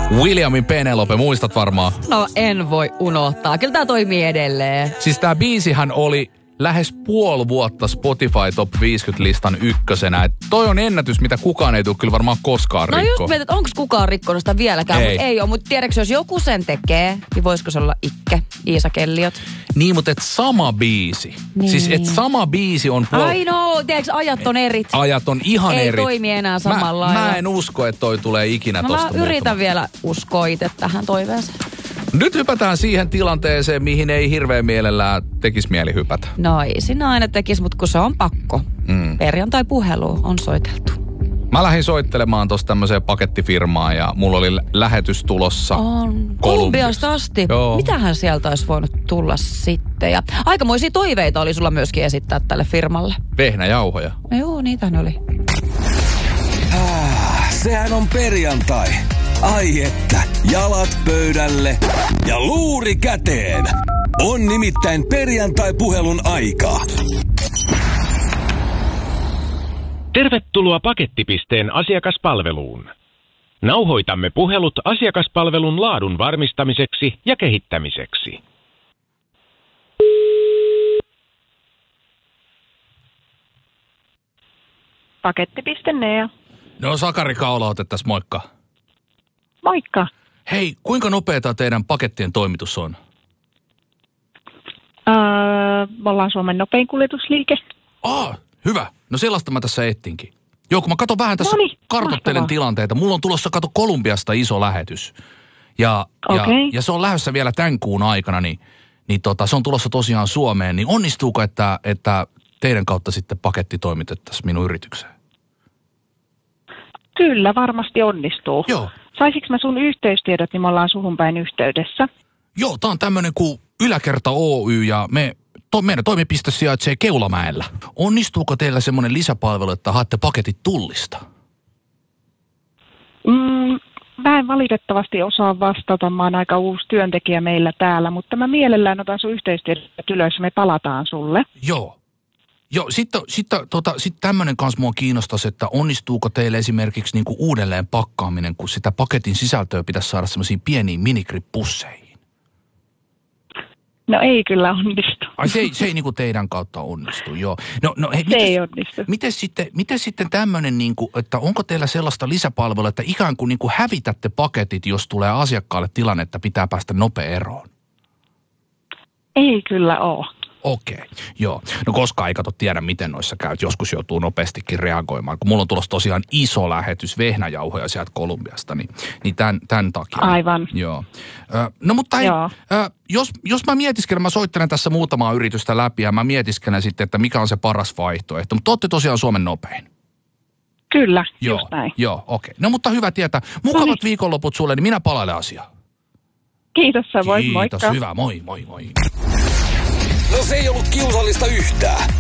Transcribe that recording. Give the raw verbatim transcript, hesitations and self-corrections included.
Williamin Penelope, muistat varmaan? No en voi unohtaa. Kyllä tää toimii edelleen. Siis tää biisihän oli lähes puoli vuotta Spotify Top viisikymmentä-listan ykkösenä. Et toi on ennätys, mitä kukaan ei tule kyllä varmaan koskaan No rikkoa. just mietit, että onko kukaan rikkonut sitä vieläkään, Ei. mutta ei ole. Mutta tiedätkö, jos joku sen tekee, niin voisiko se olla Ikke, Iisa Kelliot? Niin, mutta et sama biisi. Niin. Siis et sama biisi on puol... Ai no, tiedätkö, ajat on erit. Ajat on ihan Ei eri. toimi enää samalla lailla. Mä, mä en usko, että toi tulee ikinä No tosta mä yritän muuttumaan. vielä uskoa itse tähän toiveeseen. Nyt hypätään siihen tilanteeseen, mihin ei hirveän mielellään tekisi mieli hypätä. No ei siinä aina tekisi, mutta kun se on pakko. Mm. Perjantai-puhelu on soiteltu. Mä lähdin soittelemaan tossa tämmöiseen pakettifirmaan ja mulla oli lä- lähetys tulossa. On. Kolumbiasta asti. Joo. Mitähän sieltä olisi voinut tulla sitten? Ja aikamoisia toiveita oli sulla myöskin esittää tälle firmalle. Vehnäjauhoja. No joo, niitähän oli. Sehän on perjantai. Ai että, jalat pöydälle ja luuri käteen. On nimittäin perjantai-puhelun aika. Tervetuloa Pakettipisteen asiakaspalveluun. Nauhoitamme puhelut asiakaspalvelun laadun varmistamiseksi ja kehittämiseksi. Paketti.net. No Sakari Kaulaote tässä, moikka. Moikka. Hei, kuinka nopeata teidän pakettien toimitus on? Öö, me ollaan Suomen nopein kuljetusliike. Ah, hyvä. No sellaista mä tässä ettinkin. Joo, kun mä katson vähän tässä, Noniin, kartoittelen mahtavaa. tilanteita. Mulla on tulossa, kato, Kolumbiasta iso lähetys. Ja, ja, Okei. ja se on lähdössä vielä tämän kuun aikana, niin, niin tota, se on tulossa tosiaan Suomeen. Niin onnistuuko, että, että teidän kautta sitten paketti toimitettaisiin minun yritykseen? Kyllä, varmasti onnistuu. Joo. Saisinko mä sun yhteystiedot, niin me ollaan suhun päin yhteydessä. Joo, tää on tämmönen kuin Yläkerta Oy ja me, to, meidän toimipiste sijaitsee Keulamäellä. Onnistuuko teillä semmoinen lisäpalvelu, että haette paketit Tullista? Mm, mä en valitettavasti osaa vastata, mä oon aika uusi työntekijä meillä täällä, mutta mä mielellään otan sun yhteystiedot ylös ja me palataan sulle. Joo. Joo, sitten sit, tota, sit tämmöinen kanssa mua kiinnostaisi, että onnistuuko teille esimerkiksi niinku uudelleen pakkaaminen, kun sitä paketin sisältöä pitäisi saada semmoisiin pieniin minigrippusseihin? No ei kyllä onnistu. Ai se ei, se ei niinku teidän kautta onnistu, joo. No, no, hei, Se mites, ei onnistu. Miten sitten, miten sitten tämmöinen, niinku, että onko teillä sellaista lisäpalvelua, että ikään kuin niinku hävitätte paketit, jos tulee asiakkaalle tilanne, että pitää päästä nopea eroon? Ei kyllä oo. Okei, joo. No koskaan ei kato tiedä, miten noissa käyt. Joskus joutuu nopeastikin reagoimaan. Kun mulla on tulossa tosiaan iso lähetys vehnäjauhoja sieltä Kolumbiasta, niin, niin tämän, tämän takia. Aivan. Joo. Ö, no mutta hei, Joo. ö, jos, jos mä mietiskelen, mä soittelen tässä muutamaa yritystä läpi ja mä mietiskelen sitten, että mikä on se paras vaihtoehto. Mutta te olette tosiaan Suomen nopein. Kyllä, Joo, just näin. joo, okei. No mutta hyvä tietää. Mukavat Noniin. viikonloput sulle, niin minä palailen asiaan. Kiitos samoin, Kiitos, moikka. hyvä, moi, moi, moi. No se ei ollut kiusallista yhtään.